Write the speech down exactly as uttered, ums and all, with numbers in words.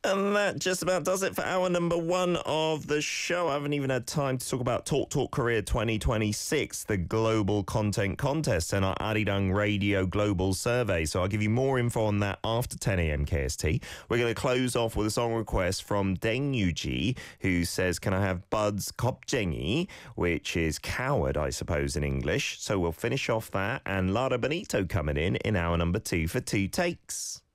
And that just about does it for hour number one of the show. I haven't even had time to talk about Talk Talk Korea twenty twenty-six, the Global Content Contest and our Arirang Radio Global Survey. So I'll give you more info on that after ten a.m. K S T. We're going to close off with a song request from Deng Yuji, who says, can I have Bud's Kopjengi, which is coward, I suppose, in English. So we'll finish off that. And Lara Benito coming in in hour number two for two takes.